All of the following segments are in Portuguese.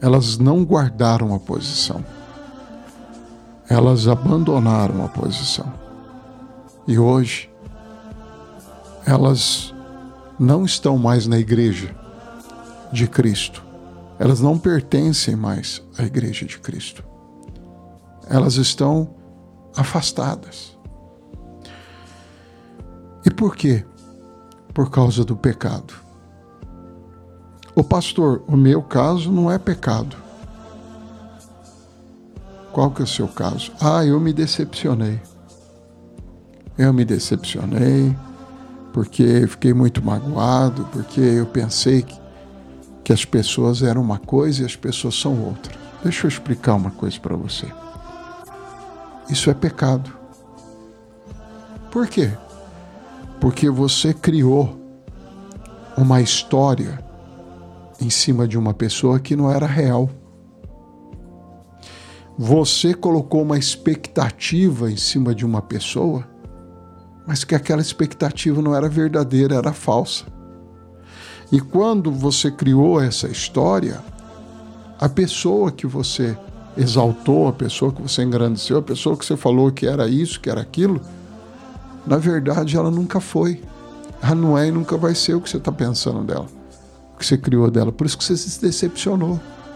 elas não guardaram a posição. Elas abandonaram a posição. E hoje, elas não estão mais na igreja de Cristo. Elas não pertencem mais à igreja de Cristo. Elas estão afastadas. E por quê? Por causa do pecado. Ô pastor, o meu caso não é pecado. Qual que é o seu caso? Eu me decepcionei. Eu me decepcionei porque fiquei muito magoado, porque eu pensei que as pessoas eram uma coisa e as pessoas são outra. Deixa eu explicar uma coisa para você. Isso é pecado. Por quê? Porque você criou uma história em cima de uma pessoa que não era real. Você colocou uma expectativa em cima de uma pessoa, mas que aquela expectativa não era verdadeira, era falsa. E quando você criou essa história, a pessoa que você exaltou, a pessoa que você engrandeceu, a pessoa que você falou que era isso, que era aquilo, na verdade ela nunca foi. Ela não é e nunca vai ser o que você está pensando dela, o que você criou dela. Por isso que você se decepcionou.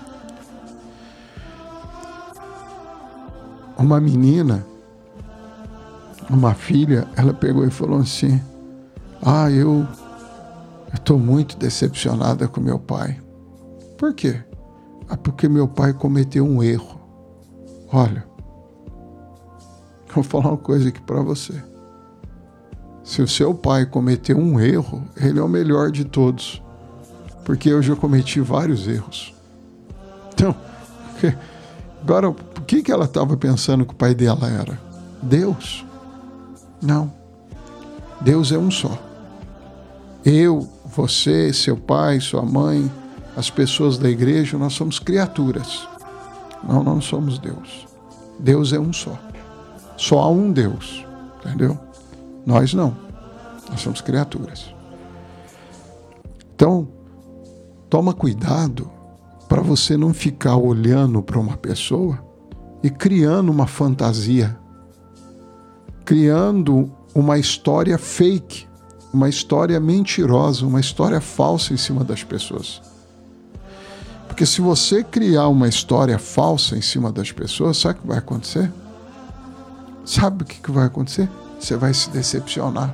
Uma menina, uma filha, ela pegou e falou assim: eu estou muito decepcionada com meu pai. Por quê? Porque meu pai cometeu um erro. Olha, vou falar uma coisa aqui para você. Se o seu pai cometeu um erro, ele é o melhor de todos. Porque eu já cometi vários erros. Então, agora, o que ela estava pensando que o pai dela era? Deus? Não. Deus é um só. Eu, você, seu pai, sua mãe, as pessoas da igreja, nós somos criaturas. Não somos Deus. Deus é um só. Só há um Deus. Entendeu? Nós não. Nós somos criaturas. Então, toma cuidado para você não ficar olhando para uma pessoa e criando uma fantasia, criando uma história fake, uma história mentirosa, uma história falsa em cima das pessoas. Porque se você criar uma história falsa em cima das pessoas, sabe o que vai acontecer? Sabe o que vai acontecer? Você vai se decepcionar.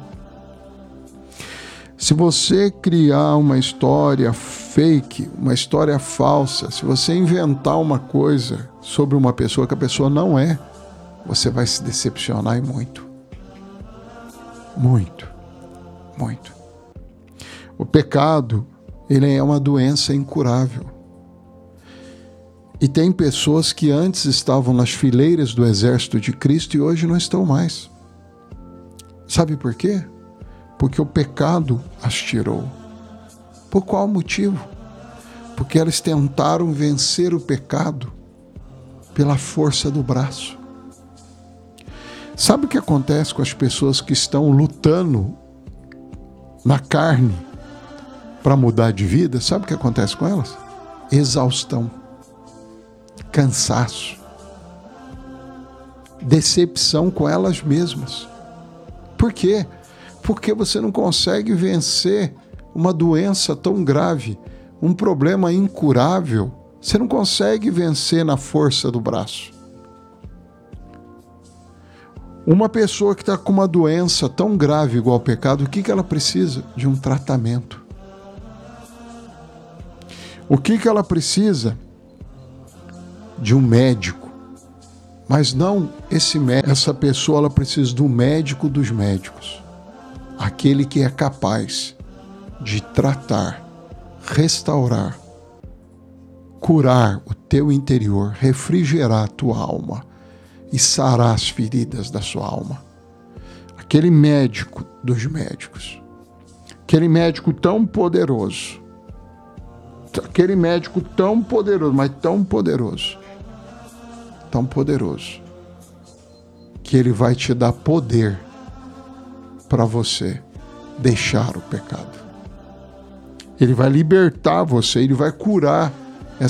Se você criar uma história fake, uma história falsa, se você inventar uma coisa sobre uma pessoa que a pessoa não é, você vai se decepcionar e muito. Muito. Muito. O pecado, ele é uma doença incurável. E tem pessoas que antes estavam nas fileiras do exército de Cristo e hoje não estão mais. Sabe por quê? Porque o pecado as tirou. Por qual motivo? Porque elas tentaram vencer o pecado pela força do braço. Sabe o que acontece com as pessoas que estão lutando na carne para mudar de vida? Sabe o que acontece com elas? Exaustão, cansaço, decepção com elas mesmas. Por quê? Porque você não consegue vencer uma doença tão grave, um problema incurável. Você não consegue vencer na força do braço. Uma pessoa que está com uma doença tão grave igual ao pecado, o que ela precisa? De um tratamento. O que ela precisa? De um médico. Mas não esse médico. Essa pessoa ela precisa do médico dos médicos. Aquele que é capaz de tratar, restaurar, curar o teu interior, refrigerar a tua alma e sarar as feridas da sua alma. Aquele médico dos médicos. Aquele médico tão poderoso. Aquele médico tão poderoso, mas tão poderoso. Tão poderoso. Que ele vai te dar poder para você deixar o pecado. Ele vai libertar você, ele vai curar